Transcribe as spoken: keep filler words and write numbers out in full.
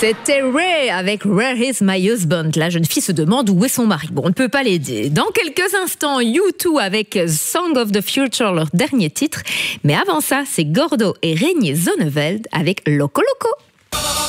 C'était Ray avec Where is my husband? La jeune fille se demande où est son mari. Bon, on ne peut pas l'aider. Dans quelques instants, U deux avec Song of the Future, leur dernier titre. Mais avant ça, c'est Gordo et Reinier Zonneveld avec Loco Loco.